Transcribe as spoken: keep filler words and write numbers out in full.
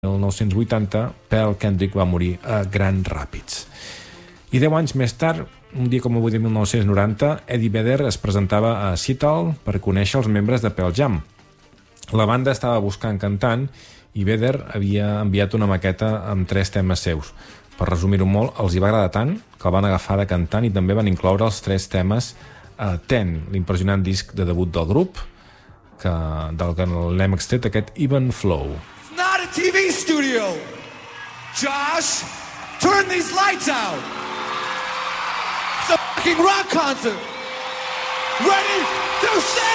mil nou-cents vuitanta, Pearl Kendrick va morir a Grand Rapids. I deu anys més tard, un dia com avui de mil nou-cents noranta, Eddie Vedder es presentava a Seattle per conèixer els membres de Pearl Jam. La banda estava buscant cantant i Vedder havia enviat una maqueta amb tres temes seus. Per resumir-ho molt, els hi va agradar tant que el van agafar de cantant i també van incloure els tres temes a Ten, l'impressionant disc de debut del grup, que, del que l'hem extret aquest Even Flow. It's not a T V studio. Josh, turn these lights out. It's a fucking rock concert. Ready to stand.